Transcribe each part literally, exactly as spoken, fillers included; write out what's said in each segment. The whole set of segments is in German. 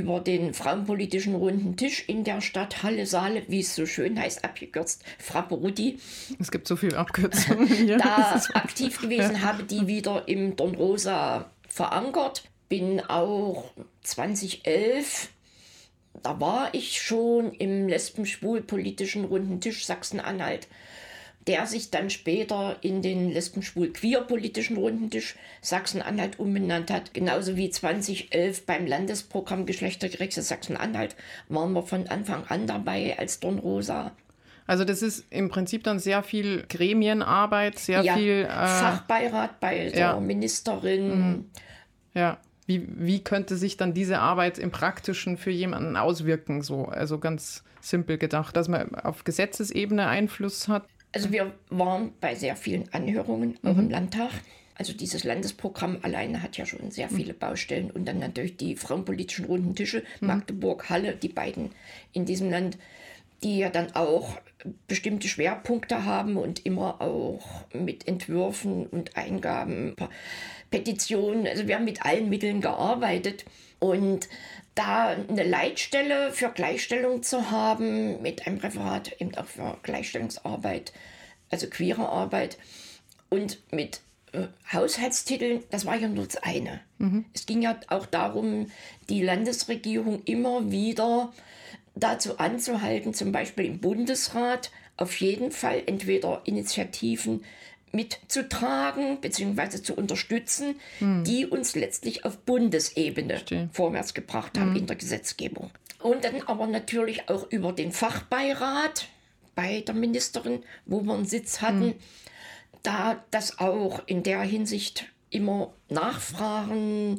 über den frauenpolitischen runden Tisch in der Stadt Halle-Saale, wie es so schön heißt, abgekürzt Frapperutti. Es gibt so viele Abkürzungen hier. Da aktiv gewesen, ja. Habe die wieder im Dornrosa verankert. Bin auch zweitausendelf, da war ich schon im lesben-schwul-politischen runden Tisch Sachsen-Anhalt, der sich dann später in den lesben-schwul-queer-politischen runden Tisch Sachsen-Anhalt umbenannt hat. Genauso wie zweitausendelf beim Landesprogramm Geschlechtergerechtes Sachsen-Anhalt waren wir von Anfang an dabei als Dornrosa. Also das ist im Prinzip dann sehr viel Gremienarbeit, sehr ja, viel... Äh, Fachbeirat bei der ja. Ministerin. Mhm. Ja, wie, wie könnte sich dann diese Arbeit im Praktischen für jemanden auswirken? So, also ganz simpel gedacht, dass man auf Gesetzesebene Einfluss hat. Also wir waren bei sehr vielen Anhörungen, auch mhm. im Landtag. Also dieses Landesprogramm alleine hat ja schon sehr viele Baustellen. Und dann natürlich die frauenpolitischen runden Tische, mhm. Magdeburg, Halle, die beiden in diesem Land, die ja dann auch bestimmte Schwerpunkte haben und immer auch mit Entwürfen und Eingaben, Petitionen, also wir haben mit allen Mitteln gearbeitet. Und da eine Leitstelle für Gleichstellung zu haben, mit einem Referat eben auch für Gleichstellungsarbeit, also queere Arbeit und mit äh, Haushaltstiteln, das war ja nur das eine. Mhm. Es ging ja auch darum, die Landesregierung immer wieder dazu anzuhalten, zum Beispiel im Bundesrat auf jeden Fall entweder Initiativen mitzutragen bzw. zu unterstützen, hm. die uns letztlich auf Bundesebene Verstehen. vorwärts gebracht haben hm. in der Gesetzgebung. Und dann aber natürlich auch über den Fachbeirat bei der Ministerin, wo wir einen Sitz hatten, hm. da das auch in der Hinsicht immer nachfragen,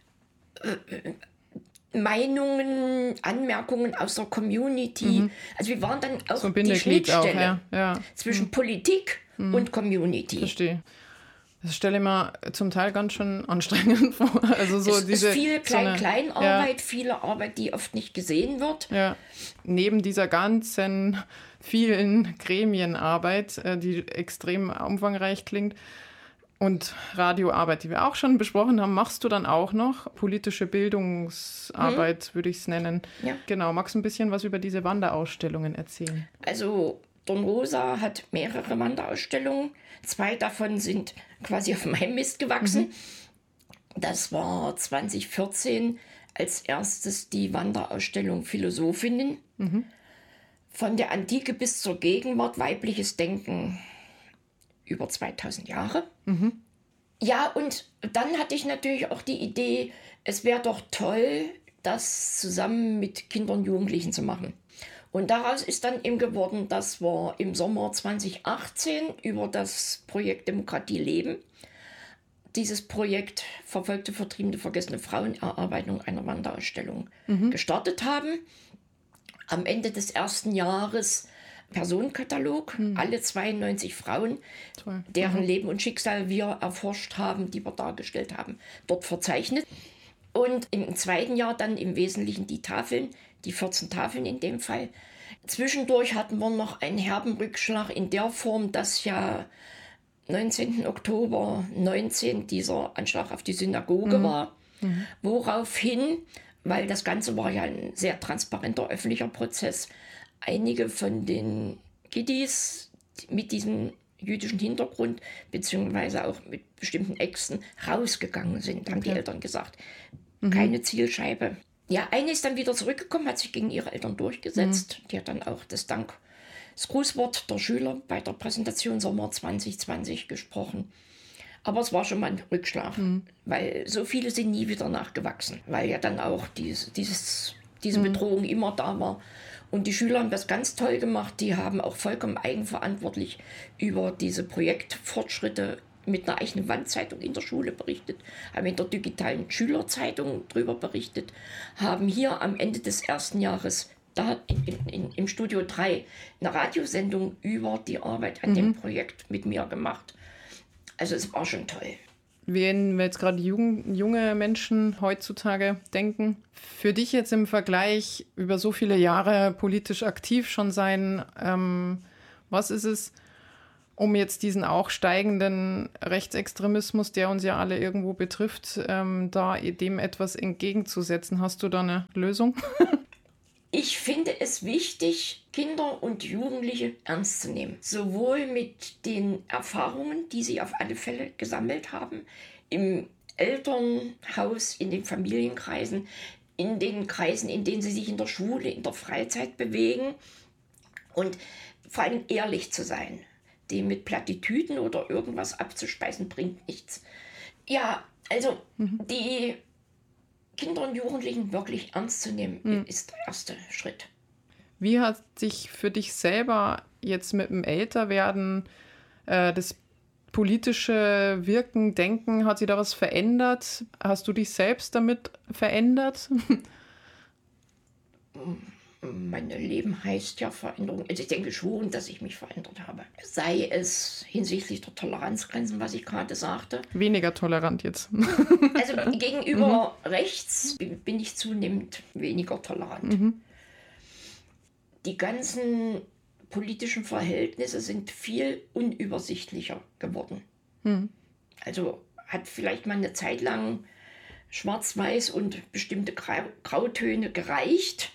äh, Meinungen, Anmerkungen aus der Community. Mhm. Also wir waren dann auch so die Schnittstelle auch, ja. Ja. zwischen mhm. Politik mhm. und Community. Verstehe. Das stelle ich mir zum Teil ganz schön anstrengend vor. Also so es diese, ist viel Klein-Kleinarbeit, so ja. viele Arbeit, die oft nicht gesehen wird. Ja. Neben dieser ganzen vielen Gremienarbeit, die extrem umfangreich klingt, und Radioarbeit, die wir auch schon besprochen haben, machst du dann auch noch politische Bildungsarbeit, mhm. würde ich es nennen. Ja. Genau, magst du ein bisschen was über diese Wanderausstellungen erzählen? Also Dornrosa hat mehrere Wanderausstellungen. Zwei davon sind quasi auf meinem Mist gewachsen. Mhm. Das war zwanzig vierzehn als erstes die Wanderausstellung Philosophinnen. Mhm. Von der Antike bis zur Gegenwart, weibliches Denken über zweitausend Jahre. Mhm. Ja, und dann hatte ich natürlich auch die Idee, es wäre doch toll, das zusammen mit Kindern und Jugendlichen zu machen. Und daraus ist dann eben geworden, dass wir im Sommer zwanzig achtzehn über das Projekt Demokratie leben, dieses Projekt Verfolgte, Vertriebene, Vergessene Frauen, Erarbeitung einer Wanderausstellung mhm. gestartet haben. Am Ende des ersten Jahres Personenkatalog, hm. alle zweiundneunzig Frauen, Toll. deren mhm. Leben und Schicksal wir erforscht haben, die wir dargestellt haben, dort verzeichnet. Und im zweiten Jahr dann im Wesentlichen die Tafeln, die vierzehn Tafeln in dem Fall. Zwischendurch hatten wir noch einen herben Rückschlag in der Form, dass ja neunzehnten Oktober neunzehn dieser Anschlag auf die Synagoge mhm. war, mhm. woraufhin, weil das Ganze war ja ein sehr transparenter öffentlicher Prozess, einige von den Kiddies mit diesem jüdischen Hintergrund, beziehungsweise auch mit bestimmten Äxten, rausgegangen sind, haben okay. die Eltern gesagt. Mhm. Keine Zielscheibe. Ja, eine ist dann wieder zurückgekommen, hat sich gegen ihre Eltern durchgesetzt. Mhm. Die hat dann auch das Dank, das Grußwort der Schüler bei der Präsentation Sommer zwanzig zwanzig gesprochen. Aber es war schon mal ein Rückschlag, mhm. weil so viele sind nie wieder nachgewachsen, weil ja dann auch dieses, dieses, diese mhm. Bedrohung immer da war. Und die Schüler haben das ganz toll gemacht. Die haben auch vollkommen eigenverantwortlich über diese Projektfortschritte mit einer eigenen Wandzeitung in der Schule berichtet, haben in der digitalen Schülerzeitung darüber berichtet, haben hier am Ende des ersten Jahres da in, in, im Studio drei eine Radiosendung über die Arbeit an mhm. dem Projekt mit mir gemacht. Also es war schon toll. Wenn wir jetzt gerade jung, junge Menschen heutzutage denken, für dich jetzt im Vergleich über so viele Jahre politisch aktiv schon sein, ähm, was ist es, Um jetzt diesen auch steigenden Rechtsextremismus, der uns ja alle irgendwo betrifft, ähm, da dem etwas entgegenzusetzen. Hast du da eine Lösung? Ich finde es wichtig, Kinder und Jugendliche ernst zu nehmen. Sowohl mit den Erfahrungen, die sie auf alle Fälle gesammelt haben, im Elternhaus, in den Familienkreisen, in den Kreisen, in denen sie sich in der Schule, in der Freizeit bewegen, und vor allem ehrlich zu sein. Dem mit Plattitüden oder irgendwas abzuspeisen, bringt nichts. Ja, also mhm. die Kinder und Jugendlichen wirklich ernst zu nehmen, mhm. ist der erste Schritt. Wie hat sich für dich selber jetzt mit dem Älterwerden äh, das politische Wirken, Denken, hat sich da was verändert? Hast du dich selbst damit verändert? Mein Leben heißt ja Veränderung. Also ich denke schon, dass ich mich verändert habe. Sei es hinsichtlich der Toleranzgrenzen, was ich gerade sagte. Weniger tolerant jetzt. Also gegenüber mhm. rechts bin ich zunehmend weniger tolerant. Mhm. Die ganzen politischen Verhältnisse sind viel unübersichtlicher geworden. Mhm. Also hat vielleicht mal eine Zeit lang Schwarz-Weiß und bestimmte Grautöne gereicht.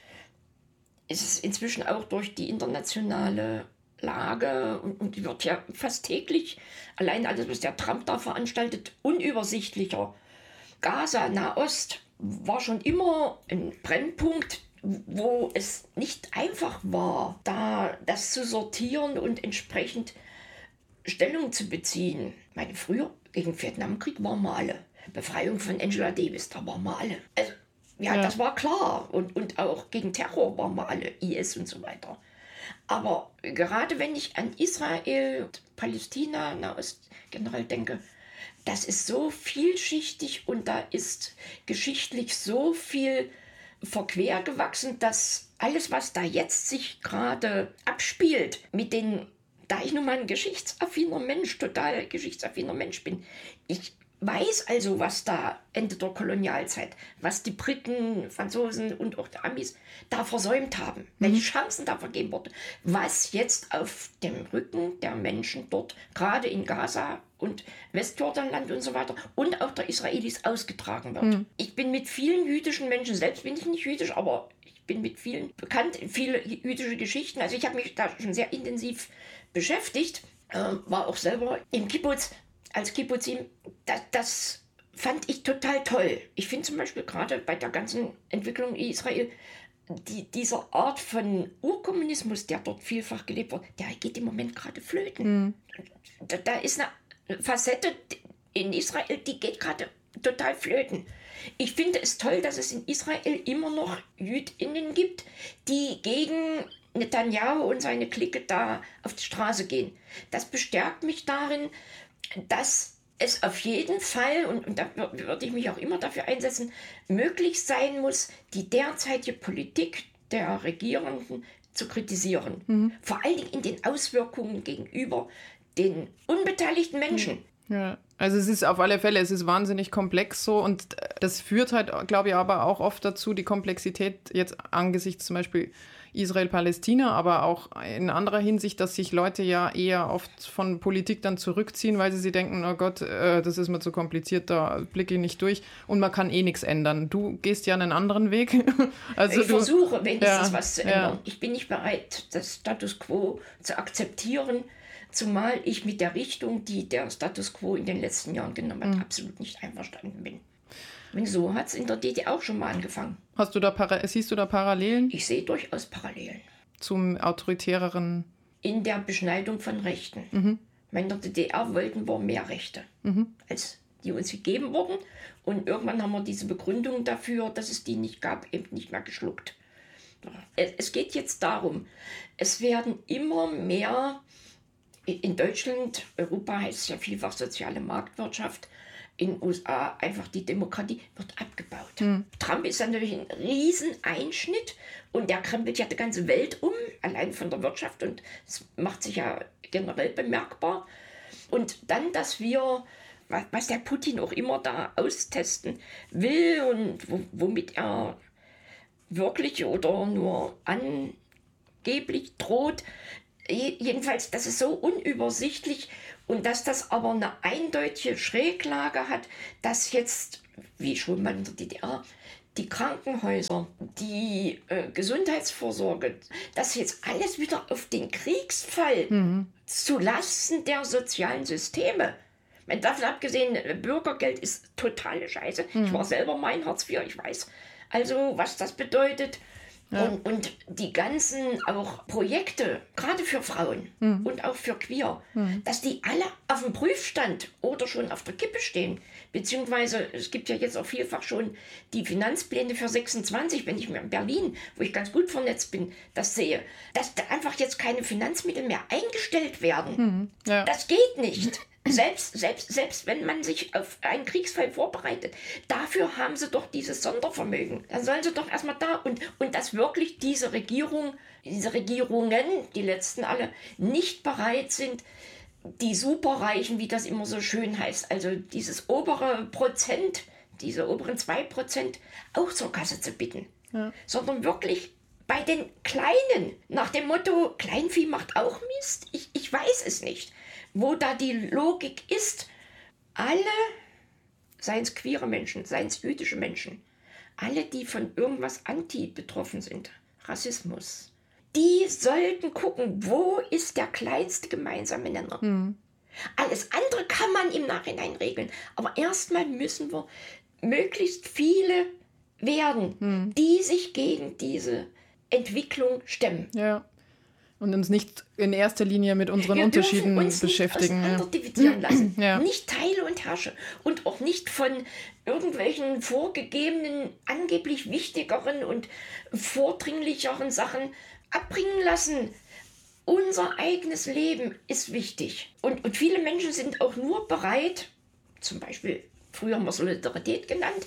Es ist inzwischen auch durch die internationale Lage, und, und die wird ja fast täglich, allein alles, was der Trump da veranstaltet, unübersichtlicher. Gaza, Nahost war schon immer ein Brennpunkt, wo es nicht einfach war, da das zu sortieren und entsprechend Stellung zu beziehen. Ich meine, früher gegen den Vietnamkrieg waren wir alle. Befreiung von Angela Davis, da waren wir alle. Also, Ja, ja, das war klar. Und, und auch gegen Terror waren wir alle, I S und so weiter. Aber gerade wenn ich an Israel, Palästina, Nahost generell denke, das ist so vielschichtig und da ist geschichtlich so viel verquer gewachsen, dass alles, was da jetzt sich gerade abspielt, mit den, da ich nun mal ein geschichtsaffiner Mensch, total geschichtsaffiner Mensch bin, ich weiß also, was da Ende der Kolonialzeit, was die Briten, Franzosen und auch die Amis da versäumt haben, mhm. welche Chancen da vergeben wurden, was jetzt auf dem Rücken der Menschen dort, gerade in Gaza und Westjordanland und so weiter, und auch der Israelis ausgetragen wird. Mhm. Ich bin mit vielen jüdischen Menschen, selbst bin ich nicht jüdisch, aber ich bin mit vielen bekannt, viele jüdische Geschichten, also ich habe mich da schon sehr intensiv beschäftigt, äh, war auch selber im Kibbutz, als Kibbuzim, das, das fand ich total toll. Ich finde zum Beispiel gerade bei der ganzen Entwicklung in Israel, die, dieser Art von Urkommunismus, der dort vielfach gelebt wird, der geht im Moment gerade flöten. Mhm. Da, da ist eine Facette in Israel, die geht gerade total flöten. Ich finde es toll, dass es in Israel immer noch JüdInnen gibt, die gegen Netanyahu und seine Clique da auf die Straße gehen. Das bestärkt mich darin, dass es auf jeden Fall, und, und da würde ich mich auch immer dafür einsetzen, möglich sein muss, die derzeitige Politik der Regierenden zu kritisieren. Mhm. Vor allen Dingen in den Auswirkungen gegenüber den unbeteiligten Menschen. Ja, also es ist auf alle Fälle, es ist wahnsinnig komplex so, und das führt halt, glaube ich, aber auch oft dazu, die Komplexität jetzt angesichts zum Beispiel Israel-Palästina, aber auch in anderer Hinsicht, dass sich Leute ja eher oft von Politik dann zurückziehen, weil sie sich denken, oh Gott, äh, das ist mir zu kompliziert, da blicke ich nicht durch, und man kann eh nichts ändern. Du gehst ja einen anderen Weg. Also ich du, versuche wenigstens ja, was zu ändern. Ja. Ich bin nicht bereit, das Status Quo zu akzeptieren, zumal ich mit der Richtung, die der Status Quo in den letzten Jahren genommen hat, mhm. absolut nicht einverstanden bin. Und so hat es in der D D R auch schon mal angefangen. Hast du da para- siehst du da Parallelen? Ich sehe durchaus Parallelen. Zum autoritäreren? In der Beschneidung von Rechten. Mhm. In der D D R wollten wir mehr Rechte, mhm. als die uns gegeben wurden. Und irgendwann haben wir diese Begründung dafür, dass es die nicht gab, eben nicht mehr geschluckt. Es geht jetzt darum, es werden immer mehr, in Deutschland, Europa heißt es ja vielfach soziale Marktwirtschaft, in den U S A einfach die Demokratie wird abgebaut. Hm. Trump ist natürlich ein Rieseneinschnitt und der krempelt ja die ganze Welt um, allein von der Wirtschaft, und das macht sich ja generell bemerkbar. Und dann, dass wir, was der Putin auch immer da austesten will und womit er wirklich oder nur angeblich droht, jedenfalls, das ist so unübersichtlich und dass das aber eine eindeutige Schräglage hat, dass jetzt, wie schon mal in der D D R, die Krankenhäuser, die äh, Gesundheitsvorsorge, das jetzt alles wieder auf den Kriegsfall mhm. zulasten der sozialen Systeme. Man davon abgesehen, Bürgergeld ist totale Scheiße. Mhm. Ich war selber mein Hartz vier, ich weiß. Also, was das bedeutet. Ja. Und, und die ganzen auch Projekte, gerade für Frauen mhm. und auch für Queer, mhm. dass die alle auf dem Prüfstand oder schon auf der Kippe stehen. Beziehungsweise, es gibt ja jetzt auch vielfach schon die Finanzpläne für sechsundzwanzig, wenn ich mir in Berlin, wo ich ganz gut vernetzt bin, das sehe, dass da einfach jetzt keine Finanzmittel mehr eingestellt werden. Mhm. Ja. Das geht nicht. Selbst, selbst, selbst wenn man sich auf einen Kriegsfall vorbereitet, dafür haben sie doch dieses Sondervermögen. Dann sollen sie doch erstmal da und, und dass wirklich diese Regierung, diese Regierungen, die letzten alle, nicht bereit sind, die Superreichen, wie das immer so schön heißt, also dieses obere Prozent, diese oberen zwei Prozent auch zur Kasse zu bitten, ja. sondern wirklich bei den Kleinen, nach dem Motto, Kleinvieh macht auch Mist, ich, ich weiß es nicht. Wo da die Logik ist, alle, seien es queere Menschen, seien es jüdische Menschen, alle, die von irgendwas anti betroffen sind, Rassismus, die sollten gucken, wo ist der kleinste gemeinsame Nenner. Hm. Alles andere kann man im Nachhinein regeln, aber erstmal müssen wir möglichst viele werden, hm. die sich gegen diese Entwicklung stemmen. Ja. Und uns nicht in erster Linie mit unseren Wir Unterschieden uns beschäftigen. Nicht auseinanderdividieren lassen. Ja. Nicht teile und herrsche. Und auch nicht von irgendwelchen vorgegebenen, angeblich wichtigeren und vordringlicheren Sachen abbringen lassen. Unser eigenes Leben ist wichtig. Und, und viele Menschen sind auch nur bereit, zum Beispiel, früher haben wir Solidarität genannt,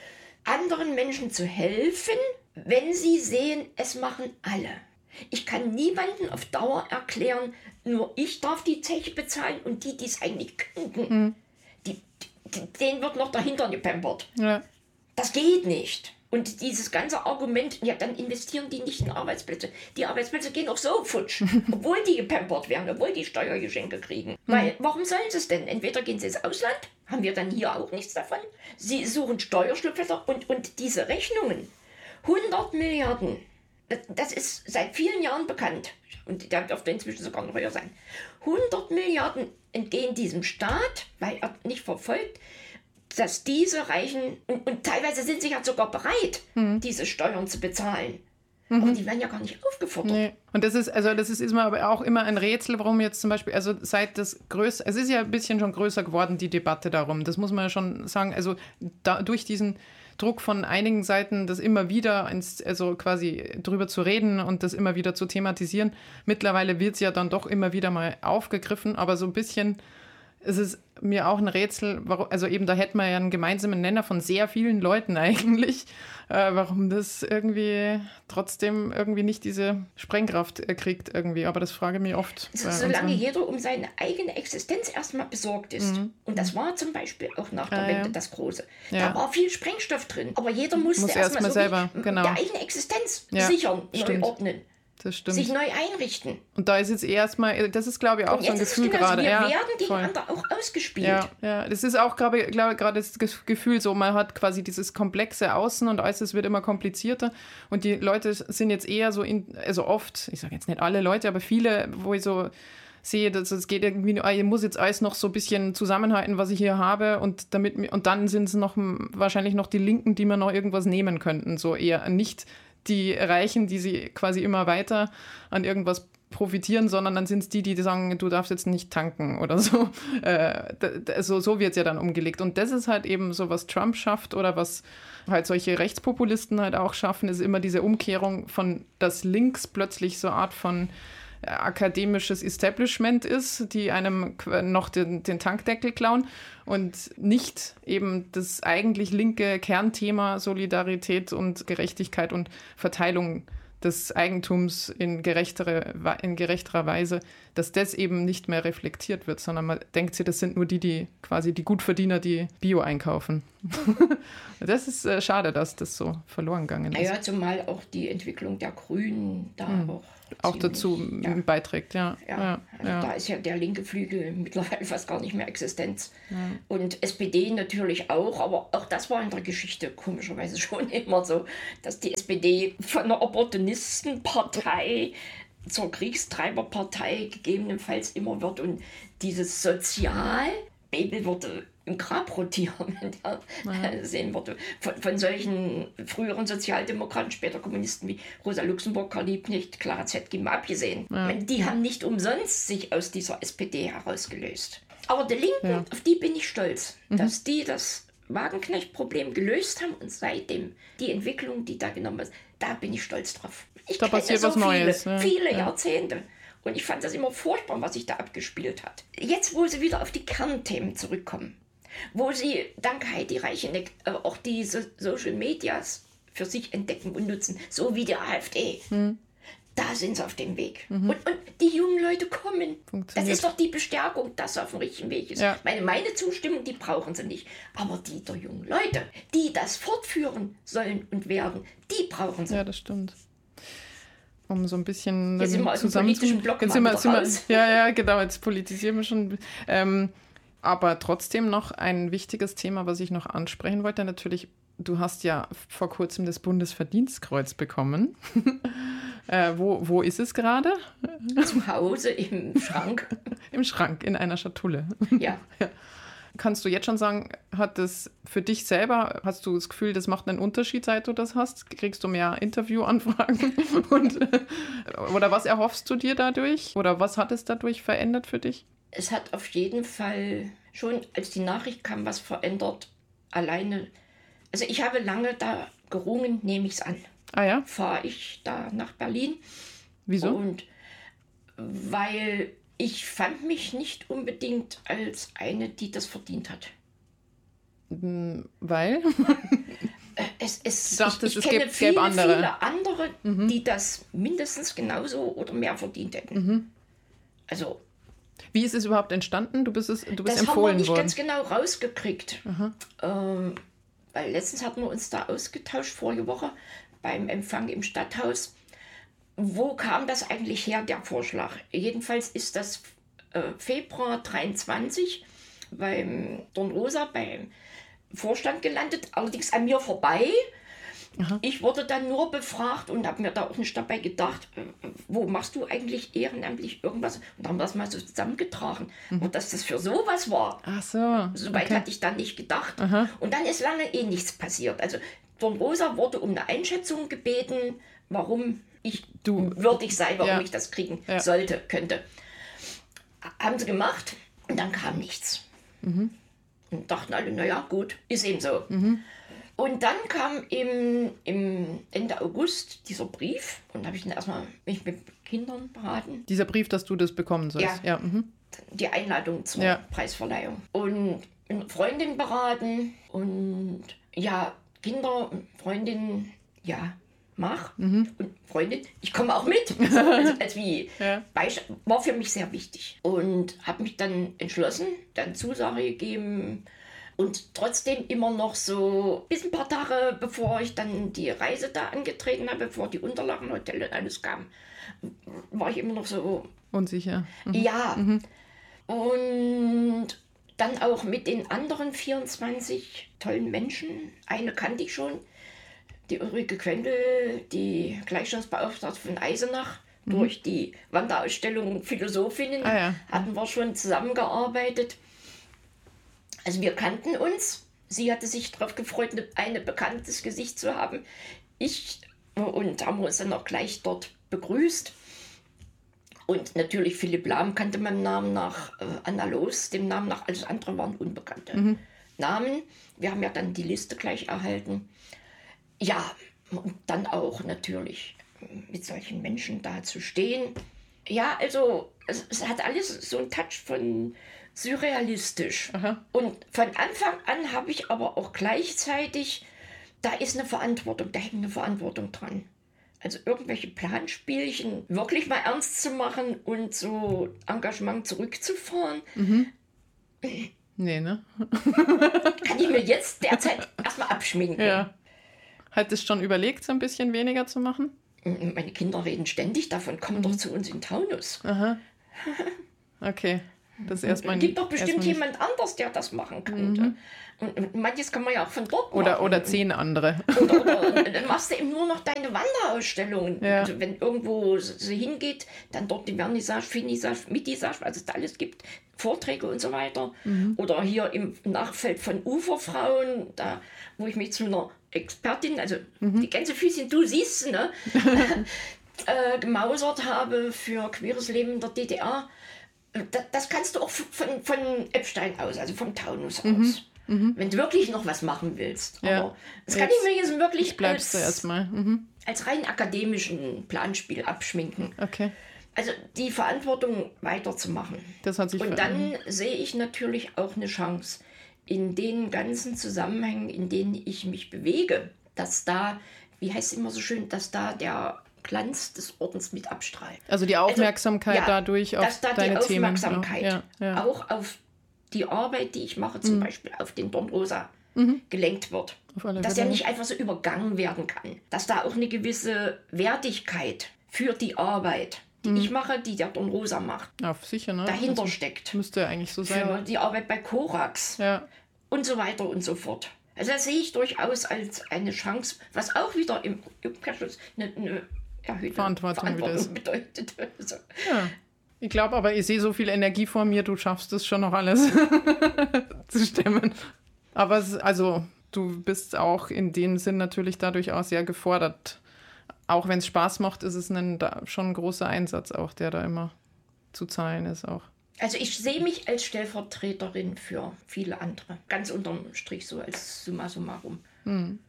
anderen Menschen zu helfen, wenn sie sehen, es machen alle. Ich kann niemandem auf Dauer erklären, nur ich darf die Zeche bezahlen und die, die es eigentlich könnten, hm. die, die, denen wird noch dahinter gepampert. Ja. Das geht nicht. Und dieses ganze Argument, ja, dann investieren die nicht in Arbeitsplätze. Die Arbeitsplätze gehen auch so futsch, obwohl die gepampert werden, obwohl die Steuergeschenke kriegen. Hm. Weil, warum sollen sie es denn? Entweder gehen sie ins Ausland, haben wir dann hier auch nichts davon. Sie suchen Steuerschlupflöcher und, und diese Rechnungen, hundert Milliarden, das ist seit vielen Jahren bekannt. Und der dürfte inzwischen sogar noch höher sein. hundert Milliarden entgehen diesem Staat, weil er nicht verfolgt, dass diese Reichen, und, und teilweise sind sie ja sogar bereit, mhm. diese Steuern zu bezahlen. Mhm. Aber die werden ja gar nicht aufgefordert. Nee. Und das ist, also das ist immer, aber auch immer ein Rätsel, warum jetzt zum Beispiel, also seit das größer, es ist ja ein bisschen schon größer geworden, die Debatte darum. Das muss man ja schon sagen. Also da, durch diesen Druck von einigen Seiten, das immer wieder, ins, also quasi drüber zu reden und das immer wieder zu thematisieren. Mittlerweile wird es ja dann doch immer wieder mal aufgegriffen, aber so ein bisschen, es ist mir auch ein Rätsel, warum, also eben da hätten wir ja einen gemeinsamen Nenner von sehr vielen Leuten eigentlich, äh, warum das irgendwie trotzdem irgendwie nicht diese Sprengkraft äh, kriegt irgendwie, aber das frage ich mich oft. So, solange jeder um seine eigene Existenz erstmal besorgt ist, mhm. und das war zum Beispiel auch nach der ah, Wende ja. das Große, ja. da war viel Sprengstoff drin, aber jeder musste Muss erstmal erst so selber genau. der eigene Existenz ja. sichern, neu ordnen. Das stimmt. Sich neu einrichten. Und da ist jetzt erstmal, das ist glaube ich auch so ein Gefühl gerade. Wir ja, werden gegeneinander auch ausgespielt. Ja, ja, das ist auch gerade glaub, das Gefühl so, man hat quasi dieses komplexe Außen und alles wird immer komplizierter und die Leute sind jetzt eher so, in, also oft, ich sage jetzt nicht alle Leute, aber viele, wo ich so sehe, dass es geht irgendwie, ich muss jetzt alles noch so ein bisschen zusammenhalten, was ich hier habe und damit und dann sind es noch wahrscheinlich noch die Linken, die mir noch irgendwas nehmen könnten, so eher nicht die Reichen, die sie quasi immer weiter an irgendwas profitieren, sondern dann sind es die, die sagen, du darfst jetzt nicht tanken oder so. Äh, so so wird es ja dann umgelegt. Und das ist halt eben so, was Trump schafft oder was halt solche Rechtspopulisten halt auch schaffen, ist immer diese Umkehrung von, dass links plötzlich so eine Art von akademisches Establishment ist, die einem noch den, den Tankdeckel klauen und nicht eben das eigentlich linke Kernthema Solidarität und Gerechtigkeit und Verteilung des Eigentums in, gerechtere, in gerechterer Weise, dass das eben nicht mehr reflektiert wird, sondern man denkt sich, das sind nur die, die quasi die Gutverdiener, die Bio einkaufen. Das ist äh, schade, dass das so verloren gegangen ist. Naja, zumal auch die Entwicklung der Grünen da hm. auch auch dazu ja. beiträgt, ja. Ja, ja, also ja. da ist ja der linke Flügel mittlerweile fast gar nicht mehr Existenz. Ja. Und S P D natürlich auch, aber auch das war in der Geschichte komischerweise schon immer so, dass die S P D von einer Opportunistenpartei zur Kriegstreiberpartei gegebenenfalls immer wird und dieses Sozial, Bebel würde im Grab rotieren, wenn der ja. sehen würde. Von, von solchen früheren Sozialdemokraten, später Kommunisten wie Rosa Luxemburg, Karl Liebknecht, Clara Zetkin mal abgesehen. Ja. Die haben nicht umsonst sich aus dieser S P D herausgelöst. Aber die Linken, ja. auf die bin ich stolz, mhm. dass die das Wagenknecht-Problem gelöst haben und seitdem die Entwicklung, die da genommen ist, da bin ich stolz drauf. Ich da passiert so was Neues. Viele, ja. viele ja. Jahrzehnte. Und ich fand das immer furchtbar, was sich da abgespielt hat. Jetzt, wo sie wieder auf die Kernthemen zurückkommen, wo sie dank Heidi Reicheneck auch diese Social Medias für sich entdecken und nutzen, so wie die AfD, hm. da sind sie auf dem Weg. Mhm. Und, und die jungen Leute kommen. Das ist doch die Bestärkung, dass sie auf dem richtigen Weg ist. Ja. Meine, meine Zustimmung, die brauchen sie nicht. Aber die der jungen Leute, die das fortführen sollen und werden, die brauchen sie. Ja, das stimmt. Um so ein bisschen jetzt sind wir aus dem politischen Block jetzt sind wir, sind wir, ja, ja, genau, jetzt politisieren wir schon. Ähm, aber trotzdem noch ein wichtiges Thema, was ich noch ansprechen wollte. Natürlich, du hast ja vor kurzem das Bundesverdienstkreuz bekommen. äh, wo, wo ist es gerade? Zu Hause im Schrank. Im Schrank, in einer Schatulle. Ja. ja. Kannst du jetzt schon sagen, hat das für dich selber, hast du das Gefühl, das macht einen Unterschied, seit du das hast? Kriegst du mehr Interviewanfragen? Und, oder was erhoffst du dir dadurch? Oder was hat es dadurch verändert für dich? Es hat auf jeden Fall schon, als die Nachricht kam, was verändert. Alleine, also ich habe lange da gerungen, nehme ich es an. Ah ja? Fahre ich da nach Berlin. Wieso? Und weil ich fand mich nicht unbedingt als eine, die das verdient hat. Weil? Es, es, dachtest, ich, ich es kenne gibt, viele, gäbe andere. viele andere, mhm. die das mindestens genauso oder mehr verdient hätten. Mhm. Also, wie ist es überhaupt entstanden? Du bist, es, du bist das empfohlen worden. Das haben wir nicht worden. ganz genau rausgekriegt. Ähm, weil letztens hatten wir uns da ausgetauscht, vorige Woche, beim Empfang im Stadthaus. Wo kam das eigentlich her, der Vorschlag? Jedenfalls ist das äh, Februar dreiundzwanzig beim Dornrosa, beim Vorstand gelandet, allerdings an mir vorbei. Aha. Ich wurde dann nur befragt und habe mir da auch nicht dabei gedacht, äh, wo machst du eigentlich ehrenamtlich irgendwas? Und dann haben wir das mal so zusammengetragen. Mhm. Und dass das für sowas war, ach so, soweit okay. hatte ich dann nicht gedacht. Aha. Und dann ist lange eh nichts passiert. Also Dornrosa wurde um eine Einschätzung gebeten, warum ich du würdig sei, warum ja. ich das kriegen ja. sollte, könnte. Haben sie gemacht und dann kam nichts. Mhm. Und dachten alle, naja, gut, ist eben so. Mhm. Und dann kam im, im Ende August dieser Brief und habe ich dann erstmal mich mit Kindern beraten. Dieser Brief, dass du das bekommen sollst? Ja. ja. Mhm. Die Einladung zur ja. Preisverleihung. Und eine Freundin beraten und ja, Kinder, Freundin, ja, mach. Mhm. Und Freundin, ich komme auch mit. Also, als wie ja. Beispiel, war für mich sehr wichtig. Und habe mich dann entschlossen, dann Zusage gegeben. Und trotzdem immer noch so, bis ein paar Tage, bevor ich dann die Reise da angetreten habe, bevor die Unterlagen, Hotel und alles kam, war ich immer noch so unsicher. Mhm. Ja. Mhm. Und dann auch mit den anderen vierundzwanzig tollen Menschen. Eine kannte ich schon. Die Ulrike Quendel, die Gleichstellungsbeauftragte von Eisenach, mhm. durch die Wanderausstellung Philosophinnen, ah, ja. hatten wir schon zusammengearbeitet. Also wir kannten uns. Sie hatte sich darauf gefreut, ein bekanntes Gesicht zu haben. Ich und haben uns dann auch gleich dort begrüßt. Und natürlich Philipp Lahm kannte meinem Namen nach, äh, Anna Loos, dem Namen nach, alles andere waren unbekannte mhm. Namen. Wir haben ja dann die Liste gleich erhalten. Ja, und dann auch natürlich mit solchen Menschen da zu stehen. Ja, also es, es hat alles so einen Touch von surrealistisch. Aha. Und von Anfang an habe ich aber auch gleichzeitig, da ist eine Verantwortung, da hängt eine Verantwortung dran. Also irgendwelche Planspielchen wirklich mal ernst zu machen und so Engagement zurückzufahren. Mhm. Nee, ne? Kann ich mir jetzt derzeit erstmal abschminken. Ja. Hattest du schon überlegt, so ein bisschen weniger zu machen? Meine Kinder reden ständig davon, komm mhm. doch zu uns in Taunus. Aha. Okay. Das erstmal Es gibt doch bestimmt nicht. jemand anders, der das machen könnte. Mhm. Und manches kann man ja auch von dort oder, machen. Oder zehn andere. Oder, oder dann machst du eben nur noch deine Wanderausstellungen. Ja. Also wenn irgendwo sie hingeht, dann dort die Vernissage, Finissage, Mitissage, was es da alles gibt, Vorträge und so weiter. Mhm. Oder hier im Nachfeld von Uferfrauen, da wo ich mich zu einer Expertin, also mhm. die ganze Füßchen, du siehst sie, ne? äh, gemausert habe für queeres Leben in der D D R. Das, das kannst du auch von, von Eppstein aus, also vom Taunus mhm. aus. Mhm. Wenn du wirklich noch was machen willst. Ja. Aber das kann jetzt, ich mir jetzt wirklich als, erstmal. Mhm. als rein akademischen Planspiel abschminken. Okay. Also die Verantwortung weiterzumachen. Das hat sich Und dann sehe ich natürlich auch eine Chance in den ganzen Zusammenhängen, in denen ich mich bewege, dass da, wie heißt es immer so schön, dass da der Glanz des Ordens mit abstrahlt. Also die Aufmerksamkeit also, ja, dadurch auf dass da deine die Aufmerksamkeit Themen. Ja, ja. auch auf die Arbeit, die ich mache, zum mhm. Beispiel auf den Dornrosa, mhm. gelenkt wird. Dass der nicht einfach so übergangen werden kann. Dass da auch eine gewisse Wertigkeit für die Arbeit, die mhm. ich mache, die der Dornrosa macht, ja, sicher, ne? dahinter also, steckt. Müsste eigentlich so sein. Für die Arbeit bei Korax ja. und so weiter und so fort. Also das sehe ich durchaus als eine Chance, was auch wieder im Umkehrschluss eine, eine erhöhte Verantwortung, Verantwortung bedeutet. Also. Ja. Ich glaube aber, ich sehe so viel Energie vor mir, du schaffst es schon noch alles zu stemmen. Aber es, also, du bist auch in dem Sinn natürlich dadurch auch sehr gefordert. Auch wenn es Spaß macht, ist es ein, da, schon ein großer Einsatz auch, der da immer zu zahlen ist auch. Also ich sehe mich als Stellvertreterin für viele andere. Ganz unterm Strich so als summa summarum. Hm.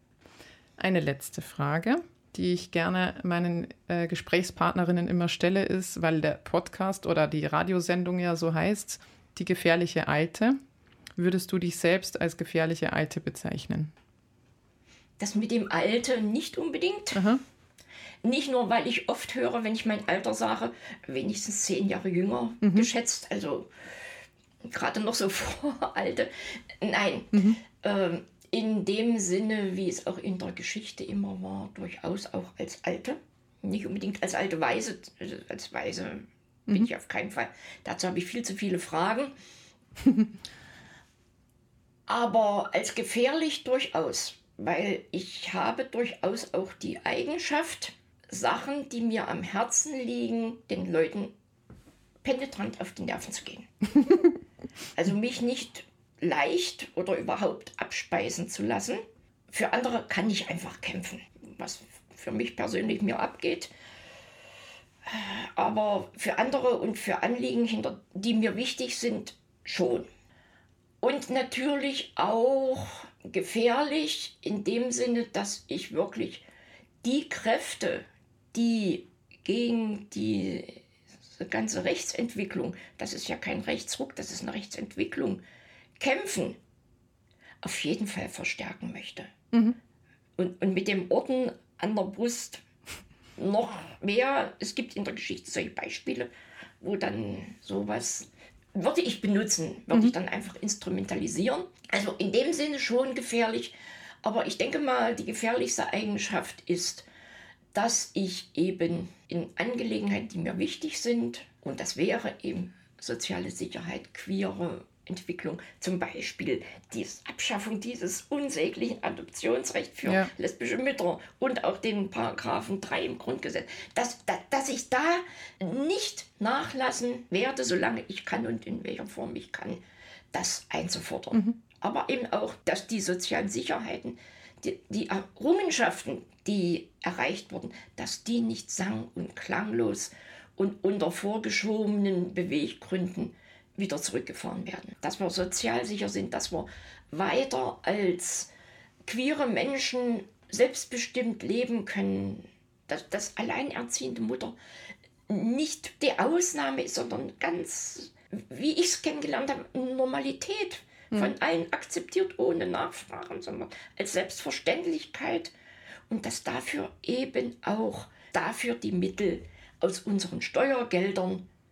Eine letzte Frage, die ich gerne meinen äh, Gesprächspartnerinnen immer stelle, ist, weil der Podcast oder die Radiosendung ja so heißt, die gefährliche Alte. Würdest du dich selbst als gefährliche Alte bezeichnen? Das mit dem Alte nicht unbedingt. Aha. Nicht nur, weil ich oft höre, wenn ich mein Alter sage, wenigstens zehn Jahre jünger mhm. geschätzt, also gerade noch so vor Alte. Nein, mhm. ähm, in dem Sinne, wie es auch in der Geschichte immer war, durchaus auch als Alte. Nicht unbedingt als alte Weise, also als Weise mhm. bin ich auf keinen Fall. Dazu habe ich viel zu viele Fragen. Aber als gefährlich durchaus, weil ich habe durchaus auch die Eigenschaft, Sachen, die mir am Herzen liegen, den Leuten penetrant auf die Nerven zu gehen. Also mich nicht leicht oder überhaupt abspeisen zu lassen. Für andere kann ich einfach kämpfen, was für mich persönlich mir abgeht. Aber für andere und für Anliegen, hinter, die mir wichtig sind, schon. Und natürlich auch gefährlich in dem Sinne, dass ich wirklich die Kräfte, die gegen die ganze Rechtsentwicklung, das ist ja kein Rechtsruck, das ist eine Rechtsentwicklung, kämpfen, auf jeden Fall verstärken möchte. Mhm. Und, und mit dem Orden an der Brust noch mehr. Es gibt in der Geschichte solche Beispiele, wo dann sowas würde ich benutzen, würde mhm. ich dann einfach instrumentalisieren. Also in dem Sinne schon gefährlich, aber ich denke mal, die gefährlichste Eigenschaft ist, dass ich eben in Angelegenheiten, die mir wichtig sind, und das wäre eben soziale Sicherheit, queere Entwicklung, zum Beispiel die Abschaffung dieses unsäglichen Adoptionsrechts für ja. lesbische Mütter und auch den Paragraphen drei im Grundgesetz, dass, dass, dass ich da nicht nachlassen werde, solange ich kann und in welcher Form ich kann, das einzufordern. Mhm. Aber eben auch, dass die sozialen Sicherheiten, die, die Errungenschaften, die erreicht wurden, dass die nicht sang- und klanglos und unter vorgeschobenen Beweggründen wieder zurückgefahren werden. Dass wir sozial sicher sind, dass wir weiter als queere Menschen selbstbestimmt leben können, dass, dass alleinerziehende Mutter nicht die Ausnahme ist, sondern ganz, wie ich es kennengelernt habe, Normalität von hm. allen akzeptiert, ohne Nachfragen, sondern als Selbstverständlichkeit. Und dass dafür eben auch dafür die Mittel aus unseren Steuergeldern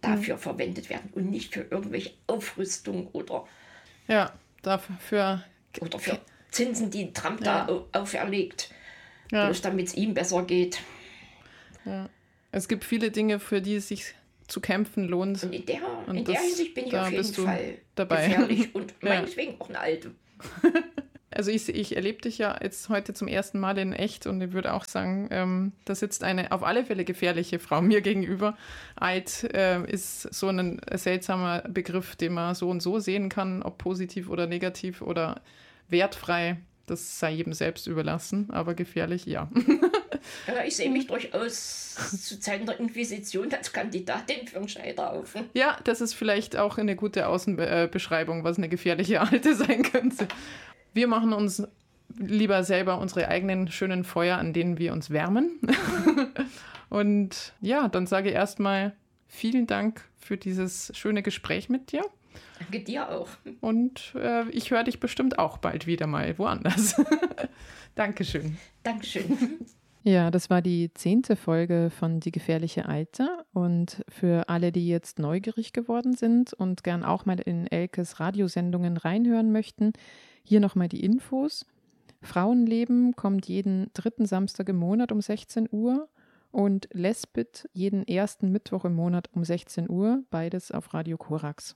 dafür mhm. verwendet werden und nicht für irgendwelche Aufrüstung oder, ja, dafür, oder für Zinsen, die Trump ja. da auferlegt, ja. bloß damit es ihm besser geht. Ja. Es gibt viele Dinge, für die es sich zu kämpfen lohnt. Und in der, und in der Hinsicht bin ich auf jeden Fall dabei. gefährlich und meinetwegen ja. auch eine Alte. Also ich, ich erlebe dich ja jetzt heute zum ersten Mal in echt und ich würde auch sagen, ähm, da sitzt eine auf alle Fälle gefährliche Frau mir gegenüber. Alt äh, ist so ein seltsamer Begriff, den man so und so sehen kann, ob positiv oder negativ oder wertfrei. Das sei jedem selbst überlassen, aber gefährlich, ja. Ja, ich sehe mich durchaus zu Zeiten der Inquisition als Kandidatin für einen Scheiterhaufen. Ja, das ist vielleicht auch eine gute Außenbeschreibung, was eine gefährliche Alte sein könnte. Wir machen uns lieber selber unsere eigenen schönen Feuer, an denen wir uns wärmen. Und ja, dann sage ich erstmal vielen Dank für dieses schöne Gespräch mit dir. Danke dir auch. Und äh, ich höre dich bestimmt auch bald wieder mal woanders. Dankeschön. Dankeschön. Ja, das war die zehnte Folge von Die gefährliche Alte. Und für alle, die jetzt neugierig geworden sind und gern auch mal in Elkes Radiosendungen reinhören möchten, hier nochmal die Infos. Frauenleben kommt jeden dritten Samstag im Monat um sechzehn Uhr und Lesbit jeden ersten Mittwoch im Monat um sechzehn Uhr, beides auf Radio Korax.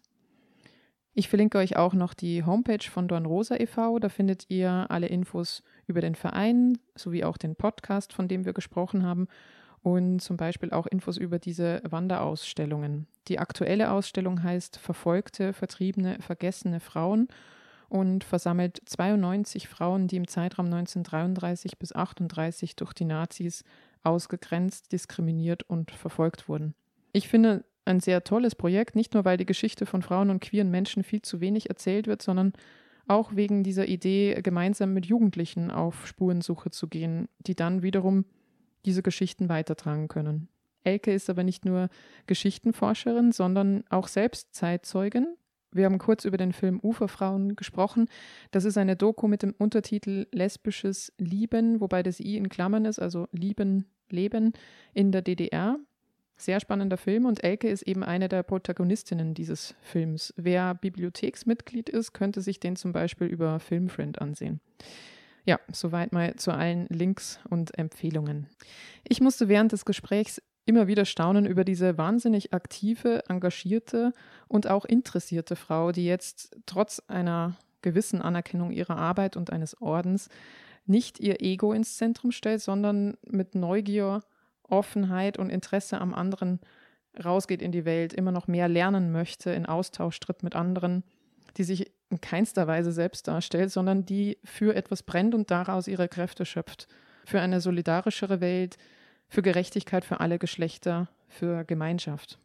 Ich verlinke euch auch noch die Homepage von Dornrosa e V. Da findet ihr alle Infos über den Verein sowie auch den Podcast, von dem wir gesprochen haben und zum Beispiel auch Infos über diese Wanderausstellungen. Die aktuelle Ausstellung heißt Verfolgte, Vertriebene, Vergessene Frauen und versammelt zweiundneunzig Frauen, die im Zeitraum neunzehnhundertdreiunddreißig bis achtunddreißig durch die Nazis ausgegrenzt, diskriminiert und verfolgt wurden. Ich finde ein sehr tolles Projekt, nicht nur, weil die Geschichte von Frauen und queeren Menschen viel zu wenig erzählt wird, sondern auch wegen dieser Idee, gemeinsam mit Jugendlichen auf Spurensuche zu gehen, die dann wiederum diese Geschichten weitertragen können. Elke ist aber nicht nur Geschichtenforscherin, sondern auch selbst Zeitzeugin. Wir haben kurz über den Film Uferfrauen gesprochen. Das ist eine Doku mit dem Untertitel Lesbisches Lieben, wobei das I in Klammern ist, also Lieben, Leben in der D D R. Sehr spannender Film und Elke ist eben eine der Protagonistinnen dieses Films. Wer Bibliotheksmitglied ist, könnte sich den zum Beispiel über Filmfriend ansehen. Ja, soweit mal zu allen Links und Empfehlungen. Ich musste während des Gesprächs immer wieder staunen über diese wahnsinnig aktive, engagierte und auch interessierte Frau, die jetzt trotz einer gewissen Anerkennung ihrer Arbeit und eines Ordens nicht ihr Ego ins Zentrum stellt, sondern mit Neugier, Offenheit und Interesse am anderen rausgeht in die Welt, immer noch mehr lernen möchte, in Austausch tritt mit anderen, die sich in keinster Weise selbst darstellt, sondern die für etwas brennt und daraus ihre Kräfte schöpft. Für eine solidarischere Welt, für Gerechtigkeit für alle Geschlechter, für Gemeinschaft.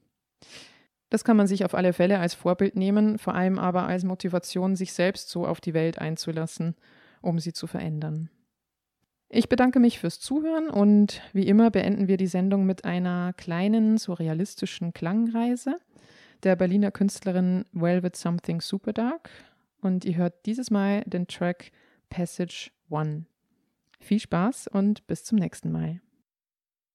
Das kann man sich auf alle Fälle als Vorbild nehmen, vor allem aber als Motivation, sich selbst so auf die Welt einzulassen, um sie zu verändern. Ich bedanke mich fürs Zuhören und wie immer beenden wir die Sendung mit einer kleinen, surrealistischen Klangreise der Berliner Künstlerin Velvet Something Superdark und ihr hört dieses Mal den Track Passage One. Viel Spaß und bis zum nächsten Mal.